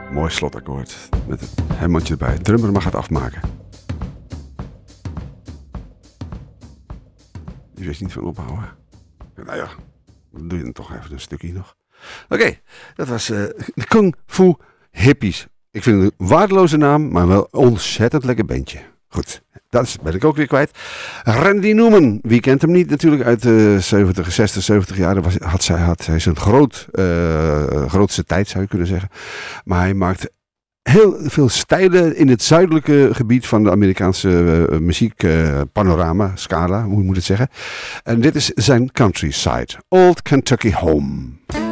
Mooi slotakkoord. Met het hemmeltje erbij. Drummer mag het afmaken. Die wist niet van ophouden. Nou ja, dan doe je dan toch even een stukje nog. Oké, dat was de Kung Fu Hippies. Ik vind het een waardeloze naam, maar wel een ontzettend lekker bandje. Goed, dat ben ik ook weer kwijt. Randy Newman, wie kent hem niet natuurlijk uit de 60, 70 jaar. Had hij zijn grootste tijd, zou je kunnen zeggen. Maar hij maakt heel veel stijlen in het zuidelijke gebied van de Amerikaanse muziekpanorama, scala, hoe moet het zeggen. En dit is zijn countryside, Old Kentucky Home.